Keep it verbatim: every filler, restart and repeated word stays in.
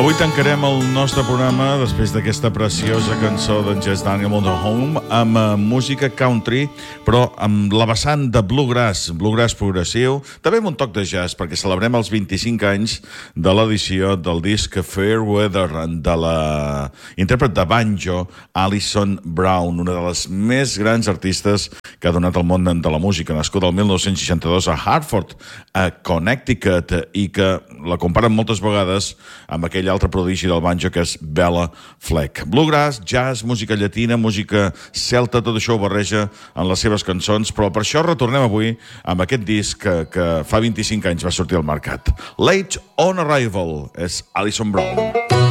Avui tancarem el nostre programa després d'aquesta preciosa cançó d'en Jess Daniel Motorhome amb uh, música country, però amb la vessant de bluegrass, bluegrass progressiu, també amb un toc de jazz, perquè celebrem els vint-i-cinc anys de l'edició del disc Fairweather de la intèrpret de banjo Alison Brown, una de les més grans artistes que ha donat al món de la música, nascuda el mil nou-cents seixanta-dos a Hartford, a Connecticut, i que la comparen moltes vegades amb aquell altre prodigi del banjo que és Bella Fleck. Bluegrass, jazz, música llatina, música celta, tot això ho barreja en les seves cançons, però per això retornem avui amb aquest disc que, que fa vint-i-cinc anys va sortir al mercat. Late on Arrival és Alison Brown.